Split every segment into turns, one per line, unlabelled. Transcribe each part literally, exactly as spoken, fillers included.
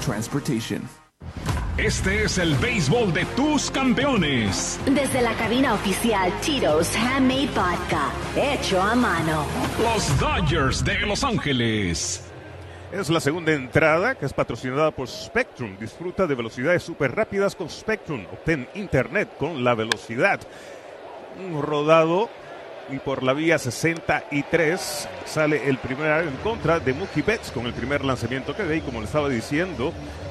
Transportation.
Este es el béisbol de tus campeones.
Desde la cabina oficial Tito's Handmade Vodka, hecho a mano.
Los Dodgers de Los Ángeles.
Es la segunda entrada, que es patrocinada por Spectrum. Disfruta de velocidades súper rápidas con Spectrum. Obtén internet con la velocidad. Un rodado y por la vía sesenta y tres sale el primer en contra de Mookie Betts con el primer lanzamiento que ve. Y como le estaba diciendo,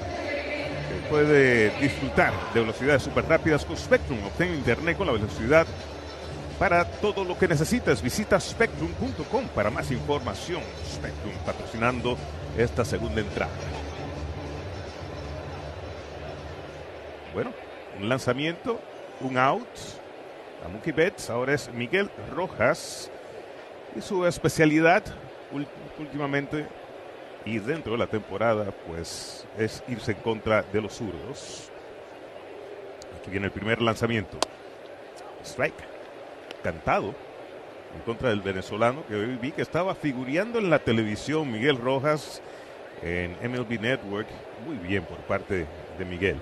puede disfrutar de velocidades súper rápidas con Spectrum. Obtén internet con la velocidad para todo lo que necesitas. Visita spectrum punto com para más información. Spectrum patrocinando esta segunda entrada. Bueno, un lanzamiento, un out a Mookie Betts. Ahora es Miguel Rojas y su especialidad últimamente y dentro de la temporada, pues, es irse en contra de los zurdos. Aquí viene el primer lanzamiento. Strike. Cantado. En contra del venezolano, que hoy vi que estaba figureando en la televisión, Miguel Rojas, en M L B Network. Muy bien por parte de Miguel.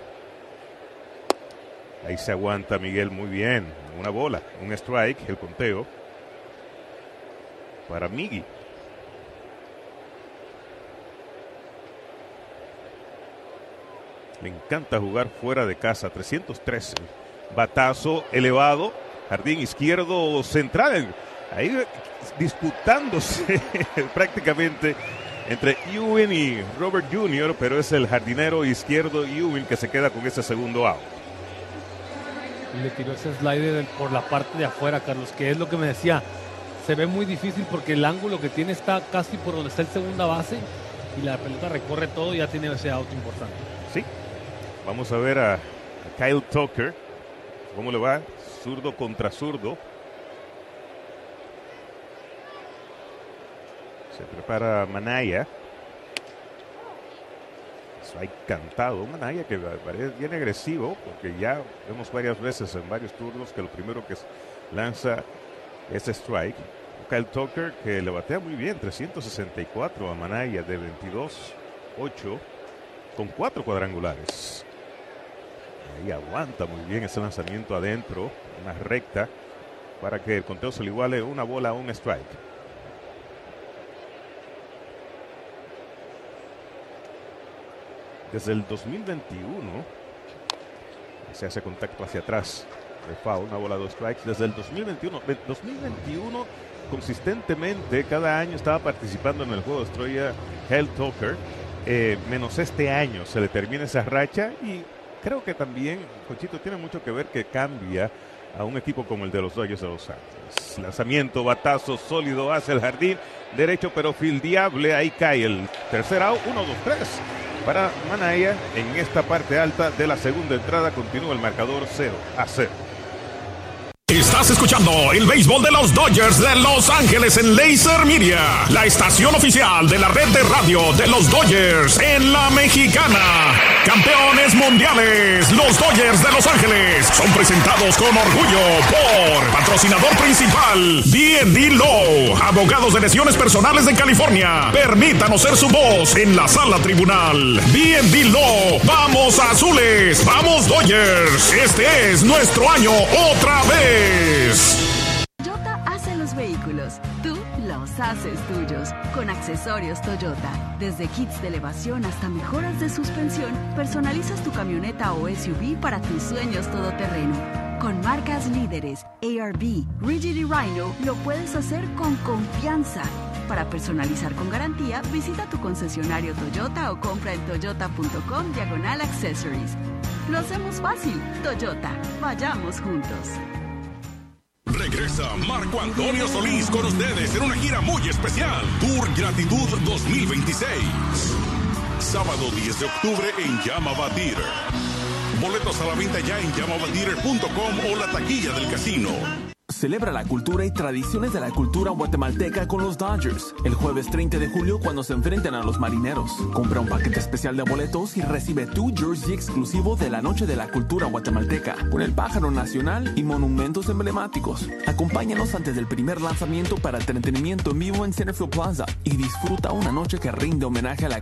Ahí se aguanta Miguel muy bien. Una bola, un strike, el conteo. Para Miggy. Le encanta jugar fuera de casa. trescientos trece. Batazo elevado. Jardín izquierdo central. Ahí disputándose prácticamente entre Ewing y Robert junior Pero es el jardinero izquierdo Ewing que se queda con ese segundo out.
Le tiró ese slider por la parte de afuera, Carlos, que es lo que me decía. Se ve muy difícil porque el ángulo que tiene está casi por donde está el segunda base y la pelota recorre todo y ya tiene ese out importante.
Sí. Vamos a ver a, a Kyle Tucker. ¿Cómo le va? Zurdo contra zurdo. Se prepara Manaya. Hay cantado. Manaya que parece bien agresivo, porque ya vemos varias veces en varios turnos que lo primero que lanza es strike. Kyle Tucker que le batea muy bien, trescientos sesenta y cuatro a Manaya de veintidós ocho con cuatro cuadrangulares. Ahí aguanta muy bien ese lanzamiento adentro, una recta, para que el conteo se le iguale una bola a un strike. Desde el dos mil veintiuno se hace contacto hacia atrás de foul, una bola, dos strikes. Desde el dos mil veintiuno, dos mil veintiuno consistentemente cada año estaba participando en el juego de estrella Kyle Tucker, eh, menos este año se le termina esa racha. Y creo que también, Cochito, tiene mucho que ver que cambia a un equipo como el de los Dodgers de Los Ángeles. Lanzamiento, batazo sólido hacia el jardín derecho, pero fildeable. Ahí cae el tercer out, uno, dos, tres. Para Manaya en esta parte alta de la segunda entrada. Continúa el marcador cero a cero.
Estás escuchando el béisbol de los Dodgers de Los Ángeles en Laser Media, la estación oficial de la red de radio de los Dodgers en la Mexicana. Campeones mundiales, los Dodgers de Los Ángeles son presentados con orgullo por patrocinador principal D and D Law, abogados de lesiones personales de California. Permítanos ser su voz en la sala tribunal. D and D Law, vamos azules, vamos Dodgers. Este es nuestro año otra vez.
Toyota hace los vehículos, tú los haces tuyos. Con accesorios Toyota, desde kits de elevación hasta mejoras de suspensión, personalizas tu camioneta o S U V para tus sueños todoterreno. Con marcas líderes, A R B, Rigid y Rhino, lo puedes hacer con confianza. Para personalizar con garantía, visita tu concesionario Toyota o compra en toyota punto com diagonal accessories. Lo hacemos fácil. Toyota, vayamos juntos.
Regresa Marco Antonio Solís con ustedes en una gira muy especial. Tour Gratitud dos mil veintiséis. Sábado diez de octubre en Yamava Theater. Boletos a la venta ya en yamava theater punto com o la taquilla del casino.
Celebra la cultura y tradiciones de la cultura guatemalteca con los Dodgers. El jueves treinta de julio cuando se enfrenten a los Marineros. Compra un paquete especial de boletos y recibe tu jersey exclusivo de la Noche de la Cultura Guatemalteca con el pájaro nacional y monumentos emblemáticos. Acompáñanos antes del primer lanzamiento para entretenimiento en vivo en Centerfield Plaza y disfruta una noche que rinde homenaje a la